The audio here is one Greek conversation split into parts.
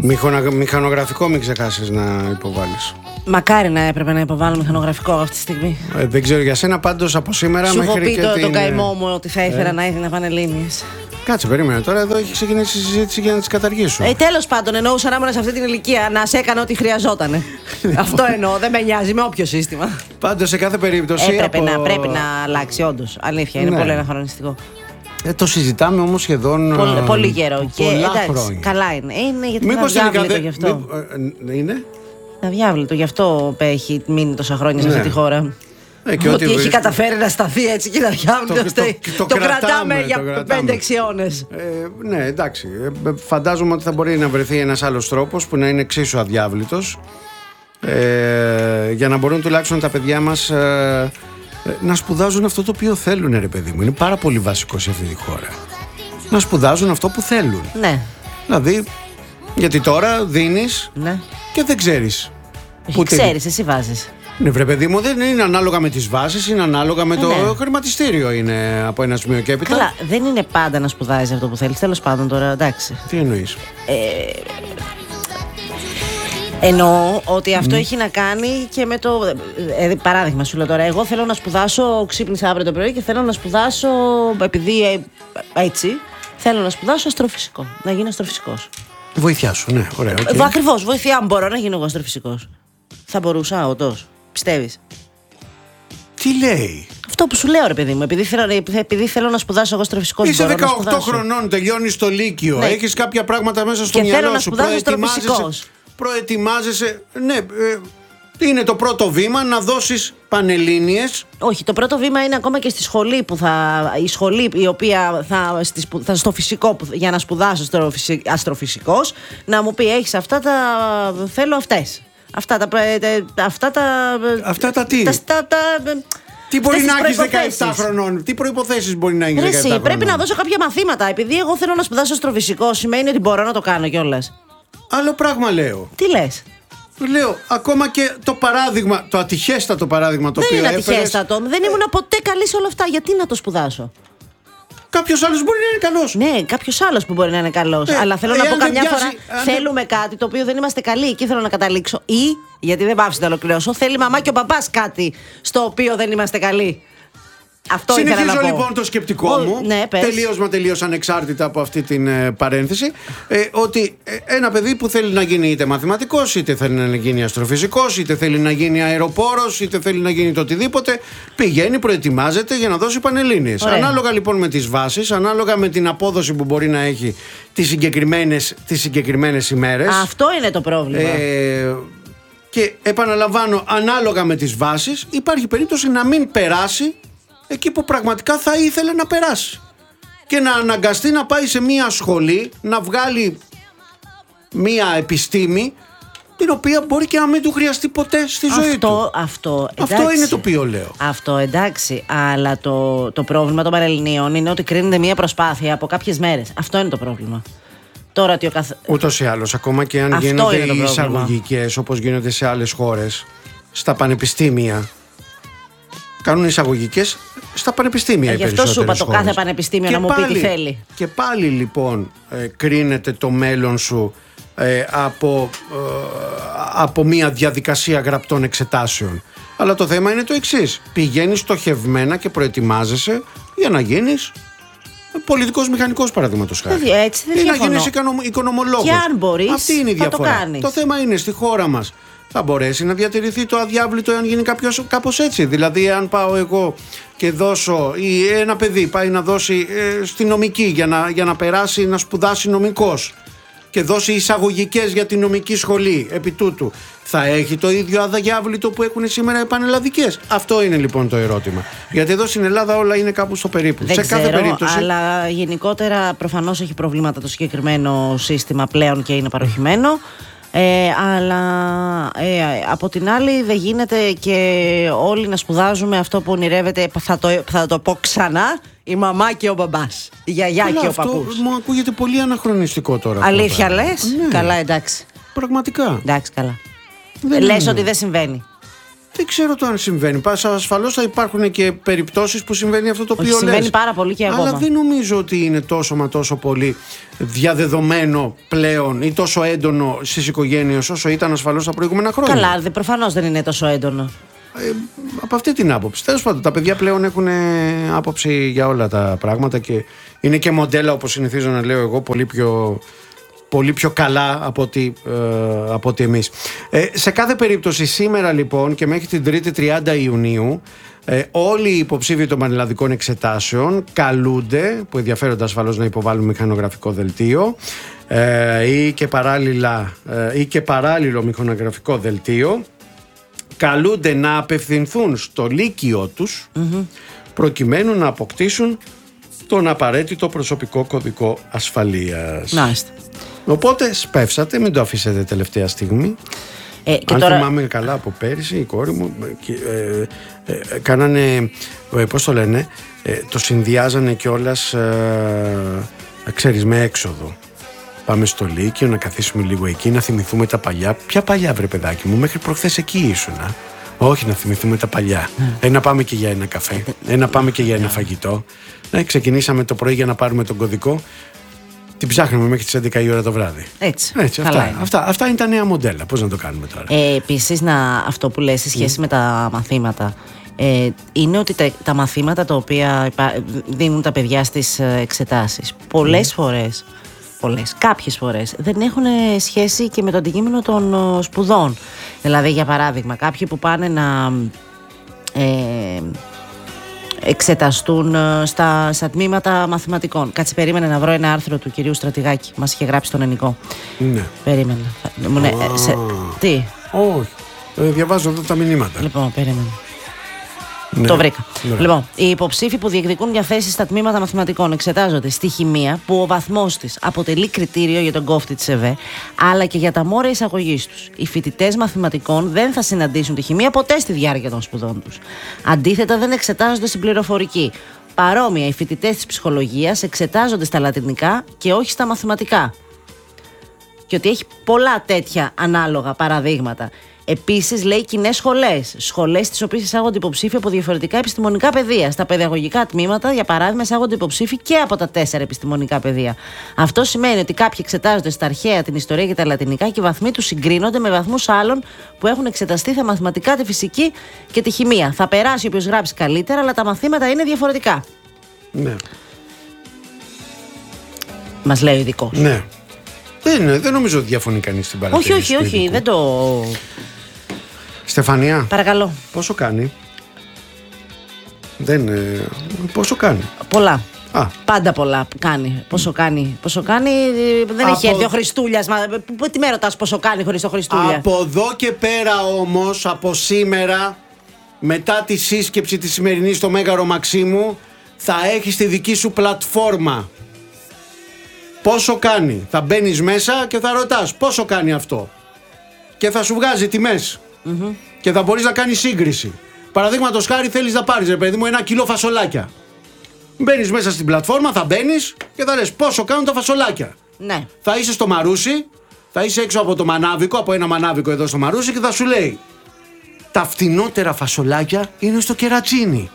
Μηχανογραφικό μην ξεχάσεις να υποβάλεις. Μακάρι να έπρεπε να υποβάλω μηχανογραφικό αυτή τη στιγμή. Δεν ξέρω για σένα, πάντως από σήμερα σου μέχρι έχω πει και τον καημό μου ότι θα ήθελα να έδινα πανελλήνιες. Κάτσε, περίμενε. Τώρα εδώ έχει ξεκινήσει η συζήτηση για να τις καταργήσω. Τέλος πάντων, εννοούσα να ήμουν σε αυτή την ηλικία να σε έκανα ό,τι χρειαζότανε. Αυτό εννοώ, δεν με νοιάζει με όποιο σύστημα. Πάντως σε κάθε περίπτωση. Πρέπει να αλλάξει, όντως. Αλήθεια, είναι πολύ αναχρονιστικό. Το συζητάμε όμως σχεδόν. Πολύ καιρό. Πολλά χρόνια. Καλά είναι. Είναι γιατί είναι αδιάβλητο γι' αυτό. Είναι. Αδιάβλητο, γι' αυτό έχει μείνει τόσα χρόνια σε αυτή τη χώρα. Ότι έχει καταφέρει να σταθεί έτσι και να διάβλητο. Το κρατάμε για 5-6 αιώνες. Ναι, εντάξει. Φαντάζομαι ότι θα μπορεί να βρεθεί ένας άλλος τρόπος που να είναι εξίσου αδιάβλητος, για να μπορούν τουλάχιστον τα παιδιά μας να σπουδάζουν αυτό το οποίο θέλουν, ρε παιδί μου. Είναι πάρα πολύ βασικό σε αυτή τη χώρα. Να σπουδάζουν αυτό που θέλουν. Ναι. Δηλαδή, γιατί τώρα δίνεις και δεν ξέρεις. Ξέρεις, εσύ βάζεις. Ναι, βρε παιδί μου, δεν είναι ανάλογα με τις βάσεις, είναι ανάλογα με το χρηματιστήριο. Είναι από ένα σημείο και έπειτα. Καλά, δεν είναι πάντα να σπουδάζεις αυτό που θέλεις. Τέλος πάντων τώρα, εντάξει. Τι εννοείς? Εννοώ ότι αυτό έχει να κάνει και με το. Παράδειγμα, σου λέω τώρα. Εγώ θέλω να σπουδάσω, ξύπνησα αύριο το πρωί και θέλω να σπουδάσω. Επειδή έτσι, θέλω να σπουδάσω αστροφυσικό. Να γίνω αστροφυσικός. Βοηθιά σου, ναι, ωραία. Okay. Ακριβώς, βοηθιά μου, μπορώ να γίνω εγώ αστροφυσικός. Θα μπορούσα, πιστεύεις? Τι λέει? Αυτό που σου λέω, ρε παιδί μου. Επειδή θέλω να σπουδάσω εγώ αστροφυσικό. Είσαι 18 χρονών, τελειώνεις το Λύκειο. Ναι. Έχεις κάποια πράγματα μέσα στο μυαλό σου. Προετοιμάζεσαι. Ναι, είναι το πρώτο βήμα να δώσεις πανελλήνιες. Όχι, το πρώτο βήμα είναι ακόμα και στη σχολή που η σχολή η οποία θα στο φυσικό για να σπουδάσω αστροφυσικός να μου πει έχεις αυτά τα. Θέλω αυτές. Αυτά τα τι? Τι μπορεί να έχεις 17 χρονών, τι προϋποθέσεις μπορεί να έχεις 17 χρονών? Πρέπει να δώσω κάποια μαθήματα. Επειδή εγώ θέλω να σπουδάσω αστροφυσικό, σημαίνει ότι μπορώ να το κάνω κιόλας. Άλλο πράγμα λέω. Τι λες? Λέω, ακόμα και το παράδειγμα, το ατυχέστατο παράδειγμα το οποίο έφερες. Δεν είναι ατυχέστατο, δεν ήμουν ποτέ καλή σε όλα αυτά. Γιατί να το σπουδάσω? Κάποιος άλλος μπορεί να είναι καλός. Ναι, κάποιος άλλος που μπορεί να είναι καλός. Αλλά θέλω να πω καμιά φορά θέλουμε κάτι το οποίο δεν είμαστε καλοί. Εκεί θέλω να καταλήξω. Ή, γιατί δεν πάψει να ολοκληρώσω, θέλει η μαμά και ο παπάς κάτι στο οποίο δεν είμαστε καλοί. Αυτό συνεχίζω λοιπόν το σκεπτικό μου, ναι, τελείως ανεξάρτητα από αυτή την παρένθεση, ότι ένα παιδί που θέλει να γίνει είτε μαθηματικός, είτε θέλει να γίνει αστροφυσικός, είτε θέλει να γίνει αεροπόρος, είτε θέλει να γίνει το οτιδήποτε, πηγαίνει, προετοιμάζεται για να δώσει πανελλήνιες. Ανάλογα λοιπόν με τις βάσεις, ανάλογα με την απόδοση που μπορεί να έχει τις συγκεκριμένες ημέρες. Αυτό είναι το πρόβλημα. Και επαναλαμβάνω, ανάλογα με τις βάσεις υπάρχει περίπτωση να μην περάσει εκεί που πραγματικά θα ήθελε να περάσει και να αναγκαστεί να πάει σε μια σχολή να βγάλει μια επιστήμη την οποία μπορεί και να μην του χρειαστεί ποτέ στη ζωή του. Αυτό είναι το οποίο λέω. Αυτό εντάξει, αλλά το πρόβλημα των Πανελληνίων είναι ότι κρίνεται μια προσπάθεια από κάποιες μέρες. Αυτό είναι το πρόβλημα. Τώρα ότι ούτως ή άλλως, ακόμα και αν γίνονται οι εισαγωγικές όπως γίνονται σε άλλες χώρες, στα πανεπιστήμια κάνουν εισαγωγικές στα πανεπιστήμια. Γι' αυτό σου είπα το κάθε πανεπιστήμιο να μου πει τι θέλει. Και πάλι λοιπόν κρίνεται το μέλλον σου από μια διαδικασία γραπτών εξετάσεων. Αλλά το θέμα είναι το εξής. Πηγαίνεις στοχευμένα και προετοιμάζεσαι για να γίνεις πολιτικός μηχανικός, παραδείγματος χάρη. Ή να γίνεις οικονομολόγος. Και αν μπορείς, αυτή είναι η διαφορά. το κάνεις. Το θέμα είναι στη χώρα μας θα μπορέσει να διατηρηθεί το αδιάβλητο εάν γίνει κάπως έτσι. Δηλαδή, αν πάω εγώ και δώσω, ή ένα παιδί πάει να δώσει στη νομική για να περάσει να σπουδάσει νομικός και δώσει εισαγωγικές για τη νομική σχολή επί τούτου, θα έχει το ίδιο αδιάβλητο που έχουν σήμερα οι πανελλαδικές? Αυτό είναι λοιπόν το ερώτημα. Γιατί εδώ στην Ελλάδα όλα είναι κάπου στο περίπου. Δεν ξέρω, κάθε περίπτωση. Αλλά γενικότερα προφανώς έχει προβλήματα το συγκεκριμένο σύστημα πλέον και είναι παροχημένο. Αλλά από την άλλη δεν γίνεται και όλοι να σπουδάζουμε αυτό που ονειρεύεται, θα το πω ξανά, η μαμά και ο μπαμπάς, η γιαγιά και ο παππούς. Αυτό μου ακούγεται πολύ αναχρονιστικό τώρα. Αλήθεια λες? Ναι. Καλά, εντάξει. Πραγματικά. Εντάξει, καλά. Λες ότι δεν συμβαίνει. Δεν ξέρω το αν συμβαίνει. Ασφαλώς θα υπάρχουν και περιπτώσεις που συμβαίνει αυτό το οποίο λες. Συμβαίνει πάρα πολύ και ακόμα. Αλλά δεν νομίζω ότι είναι τόσο πολύ διαδεδομένο πλέον ή τόσο έντονο στις οικογένειες όσο ήταν ασφαλώς τα προηγούμενα χρόνια. Καλά, προφανώς δεν είναι τόσο έντονο. Από αυτή την άποψη. Τέλος πάντων, τα παιδιά πλέον έχουν άποψη για όλα τα πράγματα και είναι και μοντέλα, όπως συνηθίζω να λέω εγώ, πολύ πιο καλά από ότι εμείς. Σε κάθε περίπτωση σήμερα λοιπόν και μέχρι την 3η 30 Ιουνίου όλοι οι υποψήφοι των πανελλαδικών εξετάσεων καλούνται, που ενδιαφέρονται ασφαλώς, να υποβάλουν μηχανογραφικό δελτίο ή και παράλληλο μηχανογραφικό δελτίο. Καλούνται να απευθυνθούν στο λύκειό τους προκειμένου να αποκτήσουν τον απαραίτητο προσωπικό κωδικό ασφαλείας. Μάλιστα. Οπότε σπεύσατε, μην το αφήσετε τελευταία στιγμή. Αν θυμάμαι καλά, από πέρυσι η κόρη μου κάνανε, πώς το λένε, το συνδυάζανε κιόλας, ξέρεις, με έξοδο. Πάμε στο Λύκειο να καθίσουμε λίγο εκεί, να θυμηθούμε τα παλιά. Ποια παλιά, βρε παιδάκι μου, μέχρι προχθές εκεί ήσουνα. Όχι, να θυμηθούμε τα παλιά. Να πάμε και για ένα καφέ, να πάμε και για ένα φαγητό. Ξεκινήσαμε το πρωί για να πάρουμε τον κωδικό. Την ψάχνουμε μέχρι τις 11 η ώρα το βράδυ. Έτσι αυτά είναι τα νέα μοντέλα. Πώς να το κάνουμε τώρα. Επίσης, αυτό που λες σε σχέση με τα μαθήματα, είναι ότι τα μαθήματα τα οποία δίνουν τα παιδιά στις εξετάσεις κάποιες φορές δεν έχουν σχέση και με το αντικείμενο των σπουδών. Δηλαδή, για παράδειγμα, κάποιοι που πάνε να εξεταστούν στα τμήματα μαθηματικών. Κάτσε, περίμενε να βρω ένα άρθρο του κυρίου Στρατηγάκη. Μας είχε γράψει στον Ενικό. Ναι. Περίμενε. Τι? Όχι. Διαβάζω εδώ τα μηνύματα. Λοιπόν, περίμενε. Ναι. Το βρήκα. Ναι. Λοιπόν, οι υποψήφοι που διεκδικούν μια θέση στα τμήματα μαθηματικών εξετάζονται στη χημεία, που ο βαθμός της αποτελεί κριτήριο για τον κόφτη της ΕΒΕ, αλλά και για τα μόρια εισαγωγής τους. Οι φοιτητές μαθηματικών δεν θα συναντήσουν τη χημεία ποτέ στη διάρκεια των σπουδών τους. Αντίθετα, δεν εξετάζονται στην πληροφορική. Παρόμοια, οι φοιτητές της ψυχολογίας εξετάζονται στα λατινικά και όχι στα μαθηματικά. Και ότι έχει πολλά τέτοια ανάλογα παραδείγματα. Επίσης, λέει κοινές σχολές. Σχολές στις οποίες εισάγονται υποψήφοι από διαφορετικά επιστημονικά πεδία. Στα παιδαγωγικά τμήματα, για παράδειγμα, εισάγονται υποψήφοι και από τα 4 επιστημονικά πεδία. Αυτό σημαίνει ότι κάποιοι εξετάζονται στα αρχαία, την ιστορία και τα λατινικά και οι βαθμοί τους συγκρίνονται με βαθμούς άλλων που έχουν εξεταστεί στα μαθηματικά, τη φυσική και τη χημεία. Θα περάσει όποιος γράψει καλύτερα, αλλά τα μαθήματα είναι διαφορετικά. Ναι. Μας λέει ο ειδικός. Ναι. Δεν νομίζω ότι διαφωνεί κανείς στην παρατήρηση. Όχι, δεν το. Στεφανία. Παρακαλώ. Πόσο κάνει? Πόσο κάνει? Πολλά. Πάντα πολλά κάνει. Πόσο κάνει? Δεν έχει έρθει ο Χριστούλιας. Τι με ρωτάς πόσο κάνει χωρίς το Χριστούλια? Από εδώ και πέρα όμως, από σήμερα, μετά τη σύσκεψη τη σημερινή στο Μέγαρο Μαξίμου, θα έχεις τη δική σου πλατφόρμα. Πόσο κάνει? Θα μπαίνεις μέσα και θα ρωτάς πόσο κάνει αυτό. Και θα σου βγάζει τιμές. Και θα μπορείς να κάνεις σύγκριση. Παραδείγματος χάρη, θέλεις να πάρεις, ρε παιδί μου, 1 κιλό φασολάκια. Μπαίνεις μέσα στην πλατφόρμα, θα μπαίνεις και θα λες πόσο κάνουν τα φασολάκια. Ναι. Θα είσαι στο Μαρούσι, θα είσαι έξω από το Μανάβικο, από ένα Μανάβικο εδώ στο Μαρούσι, και θα σου λέει τα φτηνότερα φασολάκια είναι στο Κερατσίνι.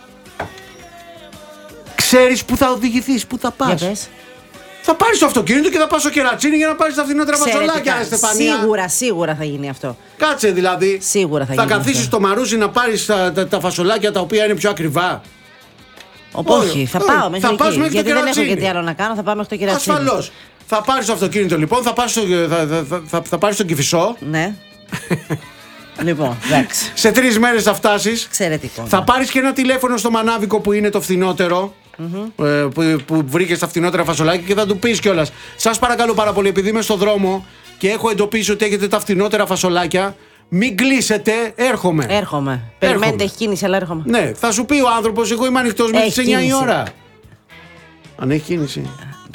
Ξέρεις που θα οδηγηθείς, που θα πας? Θα πάρεις το αυτοκίνητο και θα πας στο Κερατσίνι για να πάρεις τα φθηνότερα φασολάκια, Στεφανία. Σίγουρα θα γίνει αυτό. Κάτσε δηλαδή. Σίγουρα θα γίνει. Θα καθίσεις στο Μαρούσι να πάρεις τα φασολάκια τα οποία είναι πιο ακριβά? Όχι, θα πάω μέχρι εκεί. Γιατί δεν έχω και τι άλλο να κάνω, θα πάω μέχρι το Κερατσίνι. Ασφαλώς. Θα πάρεις το αυτοκίνητο λοιπόν, θα πάρεις τον Κηφισό. Ναι. Λοιπόν, εντάξει. Σε 3 μέρες θα φτάσεις. Εξαιρετικό. Θα πάρεις και ένα τηλέφωνο στο Μανάβικο που είναι το φθηνότερο. Που βρήκε τα φθηνότερα φασολάκια και θα του πεις κιόλας: σας παρακαλώ πάρα πολύ, επειδή είμαι στο δρόμο και έχω εντοπίσει ότι έχετε τα φθηνότερα φασολάκια, μην κλείσετε, έρχομαι. Περιμένετε, έχει κίνηση, αλλά έρχομαι. Ναι, θα σου πει ο άνθρωπος: εγώ είμαι ανοιχτός μέχρι τις 9 η ώρα. Αν έχει κίνηση.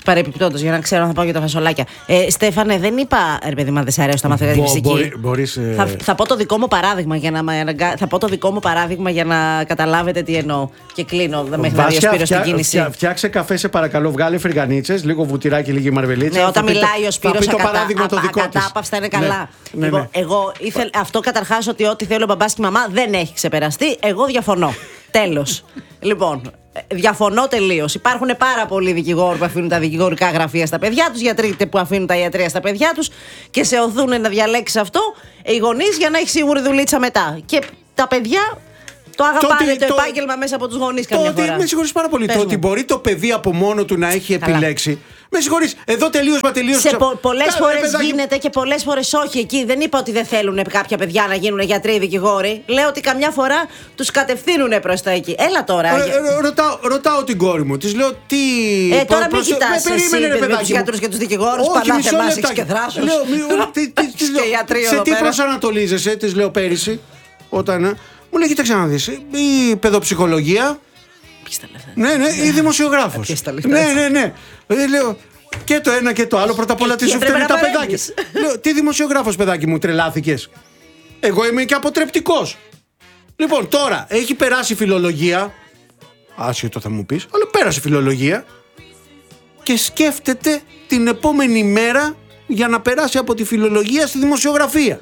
παρεπιπτόντως, για να ξέρω αν θα πάω για τα φασολάκια. Στέφανε, δεν είπα, ρε παιδί, μα δεν σ' αρέσει τα μαθηματικά και φυσική. Θα πω το δικό μου παράδειγμα για να καταλάβετε τι εννοώ. Και κλείνω, δεν με έχει δει ο Σπύρος στην κίνηση. Φτιάξε καφέ, σε παρακαλώ, βγάλε φρυγανίτσες, λίγο βουτυράκι, λίγη μαρβελίτσα. Ναι, όταν μιλάει ο Σπύρος ακατάπαυστα είναι καλά. Λοιπόν, εγώ αυτό καταρχάς, ότι ό,τι θέλει ο μπαμπάς και η μαμά δεν έχει ξεπεραστεί. Εγώ διαφωνώ. Τέλος. Λοιπόν, διαφωνώ τελείως. Υπάρχουν πάρα πολλοί δικηγόροι που αφήνουν τα δικηγορικά γραφεία στα παιδιά τους, γιατροί που αφήνουν τα ιατρεία στα παιδιά τους και σε οθούν να διαλέξεις αυτό οι γονείς για να έχει σίγουρη δουλίτσα μετά. Και τα παιδιά το αγαπάνε το επάγγελμα μέσα από τους γονείς καμιά φορά. Με συγχωρείς πάρα πολύ. Το ότι μπορεί το παιδί από μόνο του να έχει επιλέξει. Με συγχωρείς, εδώ τελείως. Πολλές φορές γίνεται και πολλές φορές όχι. Εκεί δεν είπα ότι δεν θέλουν κάποια παιδιά να γίνουν γιατροί, δικηγόροι. Λέω ότι καμιά φορά τους κατευθύνουν προς τα εκεί. Έλα τώρα. Ρωτάω την κόρη μου, της λέω τι. Τώρα μην κοιτάς εσύ με τους γιατρούς και τους δικηγόρους. Πανάθε εμάς έχεις και θράσος. Σε τι προσανατολίζεσαι, της λέω πέρυσι, όταν. Μου λέει, κοίταξε να δεις, η παιδοψυχολογία. Ναι, ή δημοσιογράφος. Ναι. Λέω και το ένα και το άλλο. Πρώτα απ' όλα τι σου φταίνει τα παιδάκια. Λέω, τι δημοσιογράφος, παιδάκι μου, τρελάθηκες? Εγώ είμαι και αποτρεπτικός. Λοιπόν, τώρα έχει περάσει φιλολογία. Άσχετο θα μου πεις, αλλά πέρασε φιλολογία. Και σκέφτεται την επόμενη μέρα για να περάσει από τη φιλολογία στη δημοσιογραφία.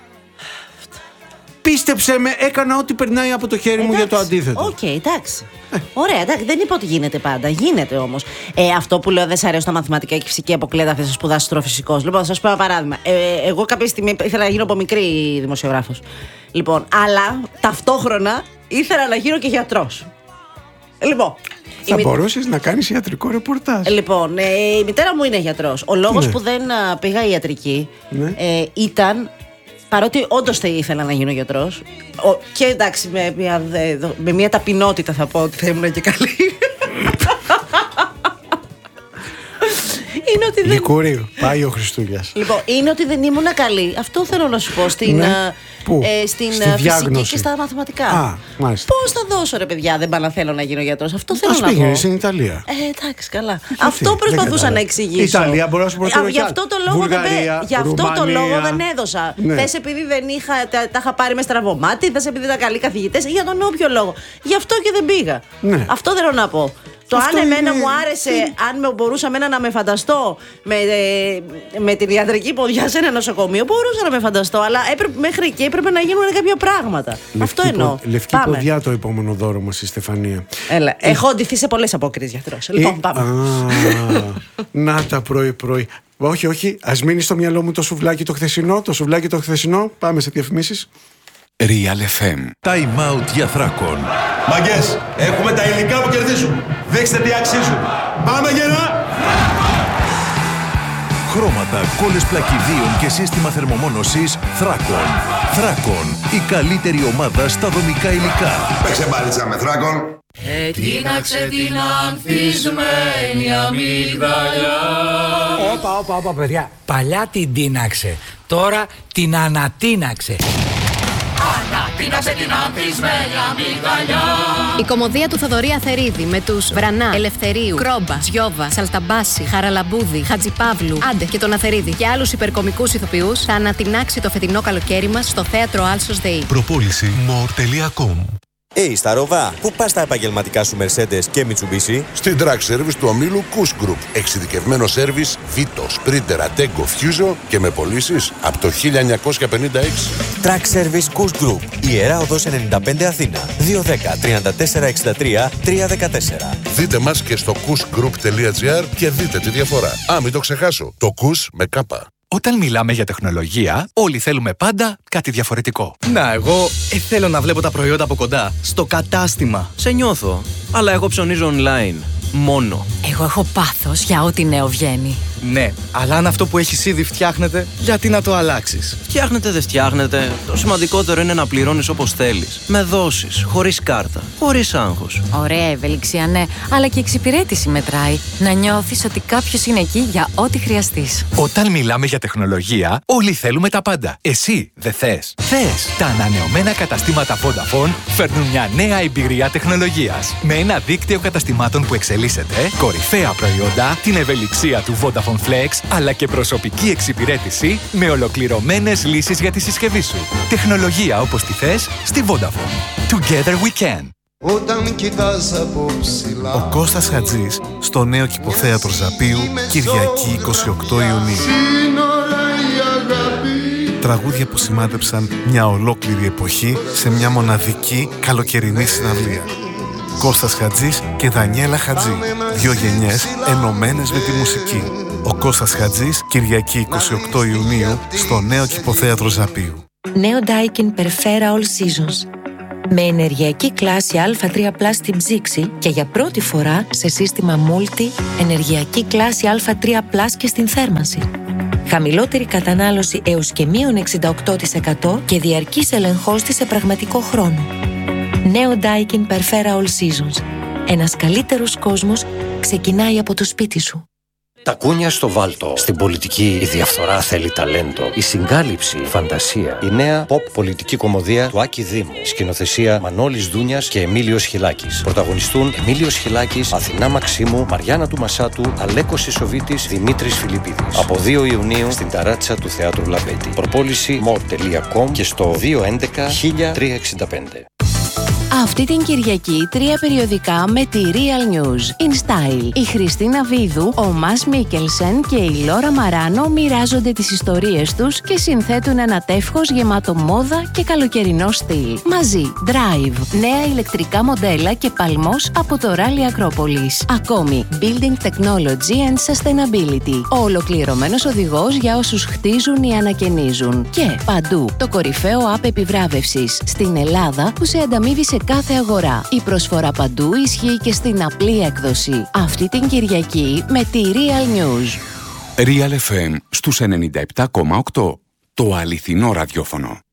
Πίστεψε με, έκανα ό,τι περνάει από το χέρι μου για το αντίθετο. Οκ, εντάξει. Ωραία, εντάξει, δεν είπα ότι γίνεται πάντα. Γίνεται όμως. Αυτό που λέω δεν σ' αρέσει τα μαθηματικά και φυσική αποκλείεται, θες να σπουδάσεις αστροφυσικός. Λοιπόν, θα σας πω ένα παράδειγμα. Εγώ κάποια στιγμή ήθελα να γίνω από μικρή δημοσιογράφος. Λοιπόν, αλλά ταυτόχρονα ήθελα να γίνω και γιατρός. Λοιπόν. Θα μπορούσες να κάνεις ιατρικό ρεπορτάζ. Λοιπόν, η μητέρα μου είναι γιατρός. Ο λόγος που δεν πήγα ιατρική ήταν. Παρότι όντως θα ήθελα να γίνω γιατρός. Και εντάξει, με μια ταπεινότητα θα πω ότι θα ήμουν και καλή. Είναι ότι Λυκουρίου, πάει ο Χριστούγιας. Λοιπόν, είναι ότι δεν ήμουν καλή. Αυτό θέλω να σου πω στην φυσική και στα μαθηματικά. Πώς θα δώσω, ρε παιδιά, δεν πάω να θέλω να γίνω γιατρός. Αυτό θέλω να πω. Πήγαινε στην Ιταλία. Εντάξει, καλά. Αυτό προσπαθούσα να εξηγήσω. Ιταλία, μπορώ να σου προτείνω. Γι' αυτό το λόγο δεν έδωσα. Θες επειδή τα είχα πάρει με στραβωμάτι, θες επειδή ήταν καλοί καθηγητές, για τον όποιο λόγο. Γι' αυτό και δεν πήγα. Αυτό θέλω να πω. Το αν εμένα μου άρεσε, αν μπορούσα να με φανταστώ με την ιατρική ποδιά σε ένα νοσοκομείο, μπορούσα να με φανταστώ, αλλά μέχρι εκεί έπρεπε να γίνουν κάποια πράγματα. Αυτό εννοώ. Λευκή ποδιά το επόμενο δώρο μας, η Στεφανία. Έλα, έχω ντυθεί σε πολλές απόκριες γιατρός. Λοιπόν, πάμε. Να τα πρωί-πρωί. Όχι, ας μείνει στο μυαλό μου το σουβλάκι το χθεσινό. Πάμε σε διαφημίσεις. Real FM. Time out για Θράκον. Μαγκές, έχουμε τα υλικά που κερδίζουν. Δείξτε τι αξίζουν. Πάμε γερά! Χρώματα, κόλλες πλακιδίων και σύστημα θερμομόνωσης Θράκον. Θράκον, η καλύτερη ομάδα στα δομικά υλικά. Παίξε μπάλιτσα με Θράκον. Τίναξε την ανθισμένη αμυγδαλιά. Όπα, παιδιά. Παλιά την τίναξε. Τώρα την ανατίναξε. Ανατίναξε την ανθισμένη αμυγδαλιά. Η κωμωδία του Θοδωρή Αθερίδη με τους Βρανά, Ελευθερίου, Κρόμπα, Τζιόβα, Σαλταμπάση, Χαραλαμπούδη, Χατζιπαύλου, Άντε και τον Αθερίδη και άλλους υπερκομικούς ηθοποιούς θα ανατινάξει το φετινό καλοκαίρι μας στο θέατρο Άλσος ΔΕΗ. Προπόληση more.com. στα Ροβά, πού πας τα επαγγελματικά σου Mercedes και Mitsubishi? Στην Track Service του ομίλου Kuss Group. Εξειδικευμένο σέρβις Vito, Sprinter, Ateco, Fuso και με πωλήσεις από το 1956. Track Service Kuss Group. Ιερά Οδός 95 Αθήνα. 210 34 63 314. Δείτε μας και στο kussgroup.gr και δείτε τη διαφορά. Μην το ξεχάσω. Το Kuss με κάπα. Όταν μιλάμε για τεχνολογία, όλοι θέλουμε πάντα κάτι διαφορετικό. Να, εγώ θέλω να βλέπω τα προϊόντα από κοντά. Στο κατάστημα. Σε νιώθω. Αλλά εγώ ψωνίζω online. Μόνο. Εγώ έχω πάθος για ό,τι νέο βγαίνει. Ναι, αλλά αν αυτό που έχεις ήδη φτιάχνεται, γιατί να το αλλάξεις? Φτιάχνεται, δεν φτιάχνεται. Το σημαντικότερο είναι να πληρώνεις όπως θέλεις. Με δόσεις, χωρίς κάρτα, χωρίς άγχος. Ωραία ευελιξία, ναι, αλλά και εξυπηρέτηση μετράει. Να νιώθεις ότι κάποιος είναι εκεί για ό,τι χρειαστείς. Όταν μιλάμε για τεχνολογία, όλοι θέλουμε τα πάντα. Εσύ δεν θες? Θες! Τα ανανεωμένα καταστήματα Vodafone φέρνουν μια νέα εμπειρία τεχνολογίας. Με ένα δίκτυο καταστημάτων που εξελίσσεται, κορυφαία προϊόντα, την ευελιξία του Vodafone Flex, αλλά και προσωπική εξυπηρέτηση με ολοκληρωμένες λύσεις για τη συσκευή σου. Τεχνολογία όπως τη θες στη Vodafone. Together we can. Όταν κοιτάς από ψηλά. Ο Κώστας Χατζής στο νέο κηποθέατρο Ζαπίου, Κυριακή 28 Ιουνίου. Τραγούδια που σημάδεψαν μια ολόκληρη εποχή σε μια μοναδική καλοκαιρινή συναυλία. Κώστας Χατζής και Δανιέλα Χατζή. Δύο γενιές ενωμένες με τη μουσική. Ο Κώστας Χατζής, Κυριακή 28 Ιουνίου, στο νέο κηποθέατρο Ζαπίου. Νέο Daikin Perfera All Seasons. Με ενεργειακή κλάση Α3+ στην ψήξη και για πρώτη φορά σε σύστημα Multi, ενεργειακή κλάση Α3+ και στην θέρμανση. Χαμηλότερη κατανάλωση έως και -68% και διαρκής ελεγχός της σε πραγματικό χρόνο. Νέο Daikin Perfera All Seasons. Ένας καλύτερος κόσμος ξεκινάει από το σπίτι σου. Τα κούνια στο βάλτο. Στην πολιτική η διαφθορά θέλει ταλέντο. Η συγκάλυψη, φαντασία. Η νέα pop πολιτική κομμωδία του Άκη Δήμου. Σκηνοθεσία Μανώλης Δούνιας και Εμίλιος Χιλάκης. Πρωταγωνιστούν Εμίλιος Χιλάκης, Αθηνά Μαξίμου, Μαριάννα του Μασάτου, Αλέκος Ισοβίτης, Δημήτρης Φιλιππίδης. Από 2 Ιουνίου στην ταράτσα του Θεάτρου Λαμπέτη. Προπόληση more.com και στο 211 1365. Αυτή την Κυριακή 3 περιοδικά με τη Real News. In Style. Η Χριστίνα Βίδου, ο Μας Μίκελσεν και η Λόρα Μαράνο μοιράζονται τις ιστορίες τους και συνθέτουν ένα τεύχος γεμάτο μόδα και καλοκαιρινό στυλ. Μαζί, Drive. Νέα ηλεκτρικά μοντέλα και παλμός από το Rally Acropolis. Ακόμη, Building Technology and Sustainability. Ο ολοκληρωμένος οδηγός για όσους χτίζουν ή ανακαινίζουν. Και παντού, το κορυφαίο app επιβράβευσης στην Ελλάδα που σε ανταμείβει σε κάθε αγορά. Η προσφορά παντού ισχύει και στην απλή έκδοση. Αυτή την Κυριακή με τη Real News. Real FM στους 97,8. Το αληθινό ραδιόφωνο.